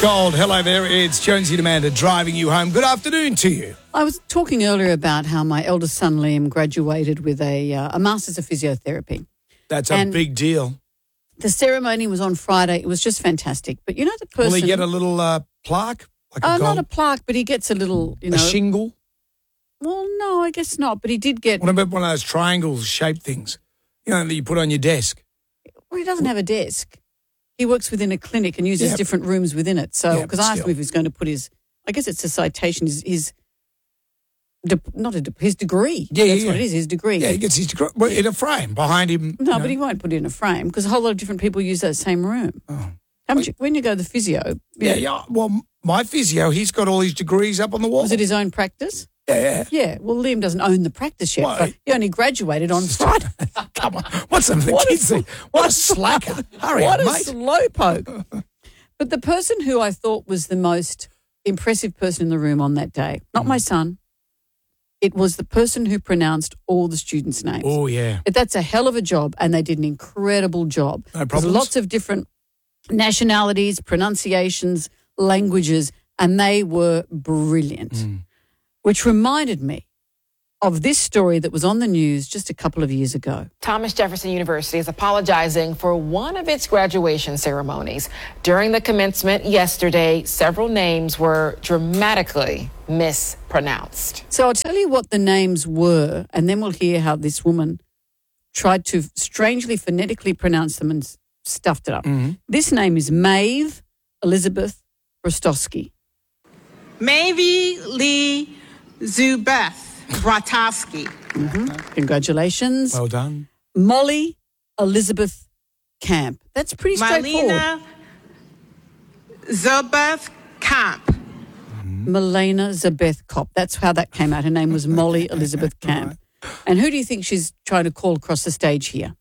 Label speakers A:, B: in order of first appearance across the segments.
A: Gold, hello there. It's Jonesy and Amanda driving you home. Good afternoon to you.
B: I was talking earlier about how my eldest son Liam graduated with a Masters of Physiotherapy.
A: That's a big deal.
B: The ceremony was on Friday. It was just fantastic. But you know the person...
A: Will he get a little plaque? Like
B: not a plaque, but he gets a little,
A: A shingle?
B: Well, no, I guess not. But he did get...
A: What about one of those triangle-shaped things, that you put on your desk?
B: Well, he doesn't have a desk. He works within a clinic and uses different rooms within it. So, because I asked him if he's going to put his... I guess it's a citation, his degree.
A: Yeah,
B: That's what it is, his degree.
A: Yeah, he gets his degree in a frame behind him.
B: No, but he won't put it in a frame because a whole lot of different people use that same room.
A: Oh.
B: When you go to the physio...
A: Yeah. Well, my physio, he's got all his degrees up on the wall.
B: Was it his own practice?
A: Yeah.
B: Yeah, well, Liam doesn't own the practice yet. But he only graduated on Friday.
A: Come on. What's the kids think? What a slacker. Hurry up, mate.
B: What a slowpoke. But the person who I thought was the most impressive person in the room on that day, not my son, it was the person who pronounced all the students' names.
A: Oh, yeah.
B: That's a hell of a job, and they did an incredible job.
A: No problems.
B: There's lots of different nationalities, pronunciations, languages, and they were brilliant. Which reminded me of this story that was on the news just a couple of years ago.
C: Thomas Jefferson University is apologizing for one of its graduation ceremonies. During the commencement yesterday, several names were dramatically mispronounced.
B: So I'll tell you what the names were, and then we'll hear how this woman tried to strangely phonetically pronounce them and stuffed it up. This name is Maeve Elizabeth Rostowski.
D: Maeve Lee Zubeth Bratowski.
B: Congratulations.
A: Well done.
B: Molly Elizabeth Camp. That's pretty straightforward.
D: Marlena Zubeth Camp.
B: Milena Zabeth Kopp. That's how that came out. Her name was Molly Elizabeth Camp. And who do you think she's trying to call across the stage here?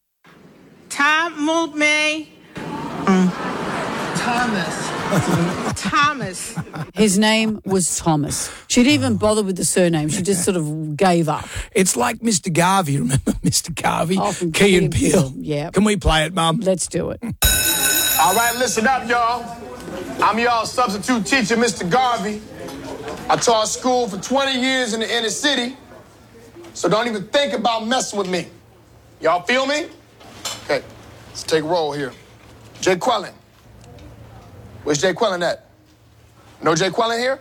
D: Thomas.
B: His name was Thomas. She didn't even bother with the surname. She just sort of gave up.
A: It's like Mr. Garvey. Remember Mr. Garvey?
B: Oh, from
A: Key and Peele.
B: Yeah.
A: Can we play it, Mum?
B: Let's do it.
E: All right, listen up, y'all. I'm y'all substitute teacher, Mr. Garvey. I taught school for 20 years in the inner city, so don't even think about messing with me. Y'all feel me? Okay, let's take a roll here. Jay Quellen. Where's Jay Quellen at? No Jay Quellen here?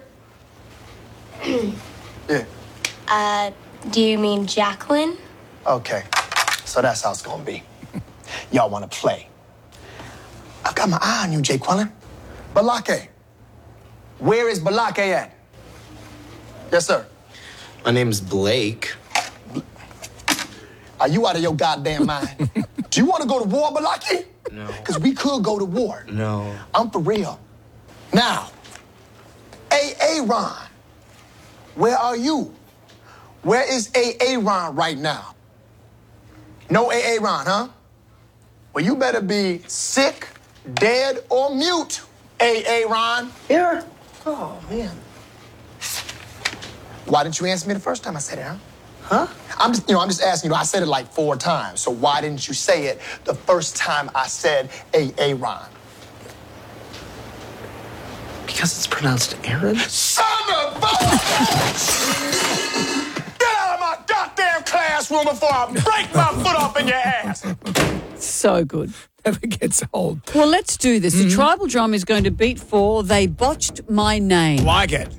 E: Yeah.
F: Do you mean Jacqueline?
E: Okay, so that's how it's gonna be. Y'all wanna play. I've got my eye on you, Jay Quellen. Balake. Where is Balake at? Yes, sir.
G: My name is Blake.
E: Are you out of your goddamn mind? Do you want to go to war, Balaki?
G: No.
E: Because we could go to war.
G: No.
E: I'm for real. Now, Ron, where are you? Where is Ron right now? No Ron, huh? Well, you better be sick, dead, or mute, Ron.
G: Here.
E: Oh, man. Why didn't you answer me the first time I said it, huh?
G: Huh?
E: I'm just asking you. I said it like 4 times. So why didn't you say it the first time I said Ron?
G: Because it's pronounced Aaron?
E: Son of a... Get out of my goddamn classroom before I break my foot off in your ass.
B: So good.
A: Never gets old.
B: Well, let's do this. The tribal drum is going to beat for They Botched My Name.
A: Like it.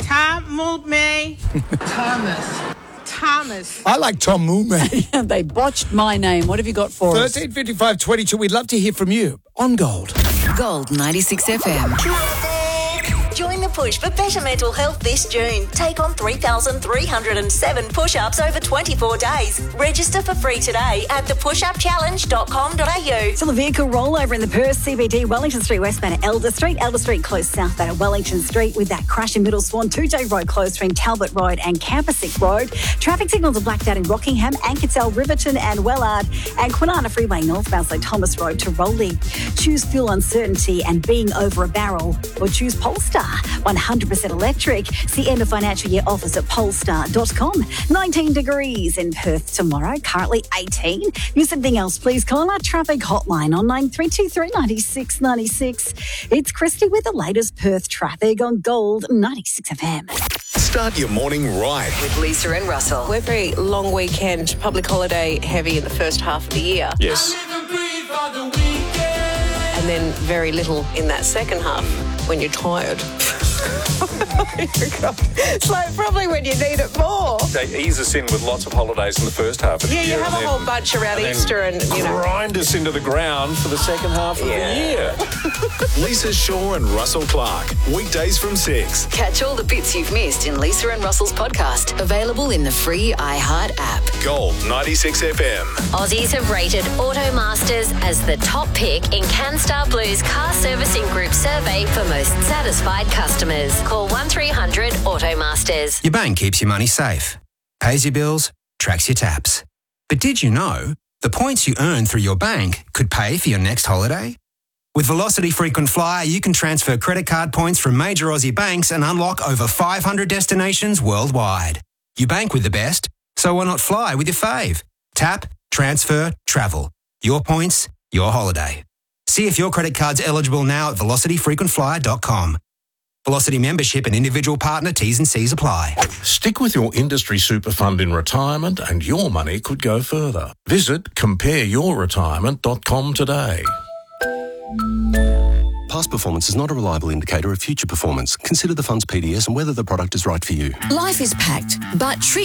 D: Thomas.
A: I like Tom Moomay.
B: They botched my name. What have you got for us?
A: 135522. We'd love to hear from you on Gold.
H: Gold 96 FM.
I: Join the push for better mental health this June. Take on 3,307 push-ups over 24 days. Register for free today at thepushupchallenge.com.au.
J: Still a vehicle rollover in the Perth CBD, Wellington Street westbound at Elder Street close southbound at Wellington Street with that crash in Middle Swan, 2J Road closed between Talbot Road and Campasick Road. Traffic signals are blacked out in Rockingham, Ankersell, Riverton and Wellard, and Kwinana Freeway northbound St Thomas Road to Rowley. Choose fuel uncertainty and being over a barrel, or choose Polestar. 100% electric. See end of financial year offers at polestar.com. 19 degrees in Perth tomorrow, currently 18. Miss anything else, please call our traffic hotline on 9323 96 96. It's Christy with the latest Perth traffic on Gold 96 FM.
K: Start your morning right
H: with Lisa and Russell.
L: We're very long weekend, public holiday heavy in the first half of the year.
K: Yes.
L: And then very little in that second half when you're tired. It's like probably when you need it more.
M: They ease us in with lots of holidays in the first half of the year.
L: Yeah, you have a whole bunch around Easter and, you know.
M: Grind us into the ground for the second half of the year.
K: Lisa Shaw and Russell Clark. Weekdays from 6.
H: Catch all the bits you've missed in Lisa and Russell's podcast. Available in the free iHeart app.
K: Gold 96 FM.
N: Aussies have rated Automasters as the top pick in CanStar Blue's car servicing group survey for most satisfied customers. Call 1300 Automasters.
O: Your bank keeps your money safe, pays your bills, tracks your taps. But did you know the points you earn through your bank could pay for your next holiday? With Velocity Frequent Flyer, you can transfer credit card points from major Aussie banks and unlock over 500 destinations worldwide. You bank with the best, so why not fly with your fave? Tap, transfer, travel. Your points, your holiday. See if your credit card's eligible now at velocityfrequentflyer.com. Velocity membership and individual partner T's and C's apply.
P: Stick with your industry super fund in retirement and your money could go further. Visit compareyourretirement.com today.
Q: Past performance is not a reliable indicator of future performance. Consider the fund's PDS and whether the product is right for you.
H: Life is packed, but treat